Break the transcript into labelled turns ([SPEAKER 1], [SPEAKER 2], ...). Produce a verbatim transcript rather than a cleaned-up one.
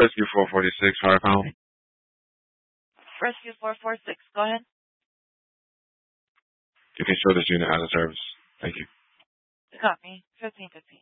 [SPEAKER 1] Rescue four forty-six, hard pound.
[SPEAKER 2] Rescue four forty-six, go ahead.
[SPEAKER 1] You can show this unit out of service. Thank you.
[SPEAKER 2] Copy. fifteen fifteen.